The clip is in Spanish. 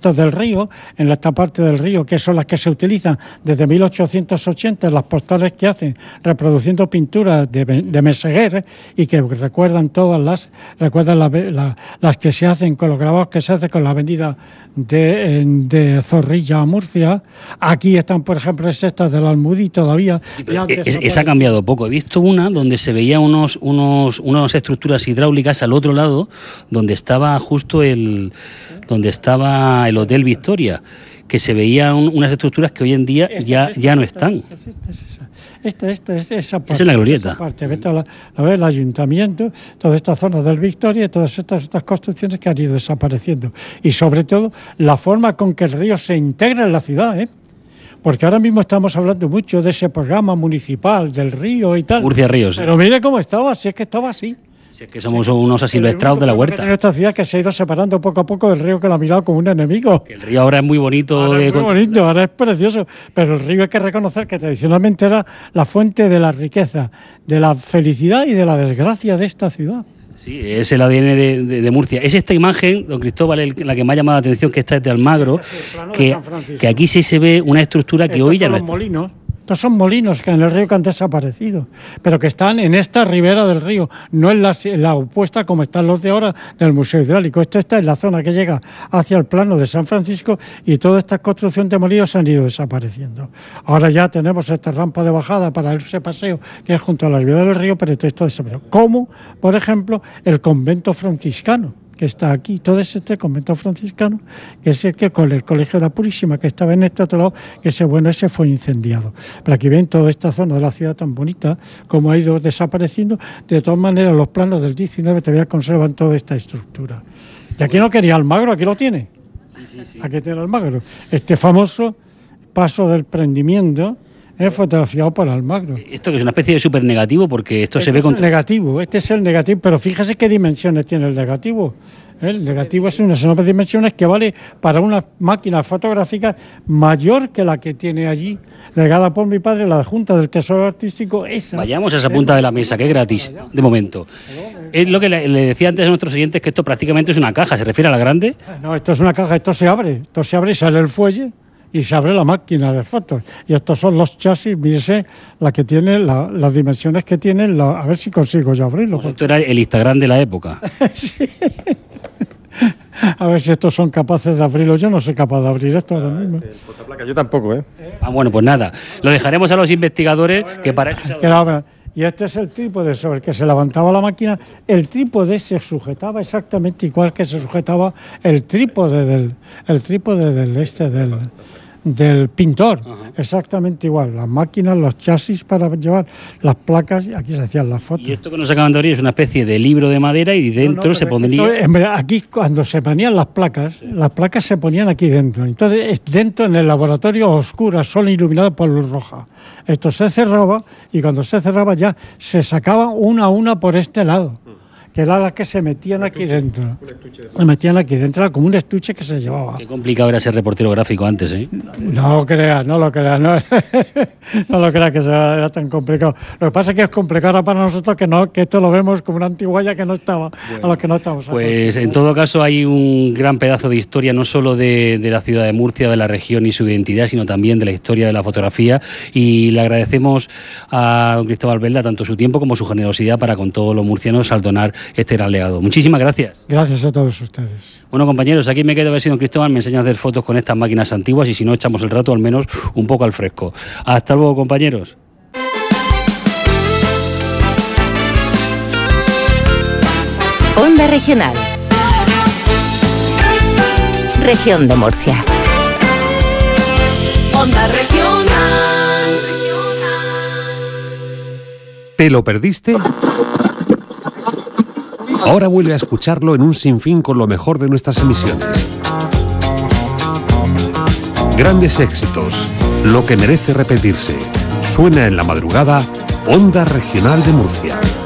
cestos del río, en esta parte del río, que son las que se utilizan desde 1880, las postales que hacen, reproduciendo pinturas de Meseguer, y que recuerdan las que se hacen con los grabados que se hacen con la avenida de Zorrilla a Murcia. Aquí están, por ejemplo, estas del Almudí todavía. Esa ha cambiado poco. He visto una donde se veía unas estructuras hidráulicas al otro lado, donde estaba justo donde estaba el Hotel Victoria, que se veían unas estructuras que hoy en día ya no están. Esa parte, es la glorieta. Esa parte. Vete a ver el ayuntamiento, toda esta zona del Victoria y todas estas construcciones que han ido desapareciendo. Y sobre todo, la forma con que el río se integra en la ciudad, porque ahora mismo estamos hablando mucho de ese programa municipal del río y tal. Murcia Ríos. Pero mire cómo estaba, si es que estaba así. Si es que somos unos asilvestrados de la huerta. En esta ciudad que se ha ido separando poco a poco del río, que lo ha mirado como un enemigo. Que el río ahora es muy bonito. Ahora es precioso. Pero el río hay que reconocer que tradicionalmente era la fuente de la riqueza, de la felicidad y de la desgracia de esta ciudad. Sí, es el ADN de Murcia. Es esta imagen, don Cristóbal, la que me ha llamado la atención, que esta es de Almagro, que aquí sí se ve una estructura que hoy ya no está. Molinos. Estos son molinos que en el río que han desaparecido, pero que están en esta ribera del río, no en la opuesta como están los de ahora del Museo Hidráulico. Esto está en la zona que llega hacia el plano de San Francisco y toda esta construcción de molinos han ido desapareciendo. Ahora ya tenemos esta rampa de bajada para ese paseo que es junto a la ribera del río, pero todo esto desapareció. Como, por ejemplo, el convento franciscano, que está aquí, todo este convento franciscano, que es el que con el Colegio de la Purísima, que estaba en este otro lado, que ese fue incendiado. Pero aquí ven toda esta zona de la ciudad tan bonita, como ha ido desapareciendo. De todas maneras, los planos del 19 todavía conservan toda esta estructura. Y aquí no quería Almagro, aquí lo tiene. Sí. Aquí tiene Almagro. Este famoso paso del prendimiento, fotografiado por Almagro. Esto que es una especie de súper negativo, porque esto se ve con... Este es el negativo, pero fíjese qué dimensiones tiene el negativo. El negativo es unas dimensiones que vale para una máquina fotográfica mayor que la que tiene allí, regada por mi padre, la Junta del Tesoro Artístico. Vayamos a esa punta de la mesa, que es gratis, de momento. Es lo que le decía antes a nuestros oyentes, que esto prácticamente es una caja. ¿Se refiere a la grande? No, esto es una caja, esto se abre y sale el fuelle y se abre la máquina de fotos. Y estos son los chasis, mírese la que tiene, las dimensiones que tienen, a ver si consigo yo abrirlo. Pues esto era el Instagram de la época. Sí. A ver si estos son capaces de abrirlo. Yo no soy capaz de abrir esto ahora mismo. Yo tampoco, bueno, pues nada. Lo dejaremos a los investigadores, que para eso... Y este es el trípode sobre el que se levantaba la máquina. El trípode se sujetaba exactamente igual que se sujetaba el trípode del pintor. Ajá. Exactamente igual. Las máquinas, los chasis para llevar las placas, y aquí se hacían las fotos. Y esto que nos acaban de abrir es una especie de libro de madera y dentro se pondría... Aquí cuando se ponían las placas se ponían aquí dentro. Entonces dentro en el laboratorio oscuras, solo iluminado por luz roja. Esto se cerraba y cuando se cerraba ya se sacaban una a una por este lado, que eran las que se metían aquí dentro. Se metían aquí dentro, era como un estuche que se llevaba. Qué complicado era ser reportero gráfico antes, ¿eh? No lo creas, no lo creas que era tan complicado. Lo que pasa es que es complicado para nosotros que esto lo vemos como una antiguaya que no estaba, a los que no estamos. Pues en todo caso hay un gran pedazo de historia, no solo de la ciudad de Murcia, de la región y su identidad, sino también de la historia de la fotografía, y le agradecemos a don Cristóbal Belda tanto su tiempo como su generosidad para con todos los murcianos al donar este gran legado. Muchísimas gracias. Gracias a todos ustedes. Bueno, compañeros, aquí me quedo a ver si don Cristóbal me enseña a hacer fotos con estas máquinas antiguas y si no echamos el rato al menos un poco al fresco. Hasta luego, compañeros. Onda Regional. Región de Murcia. Onda Regional. ¿Te lo perdiste? Ahora vuelve a escucharlo en un sinfín con lo mejor de nuestras emisiones. Grandes éxitos, lo que merece repetirse. Suena en la madrugada, Onda Regional de Murcia.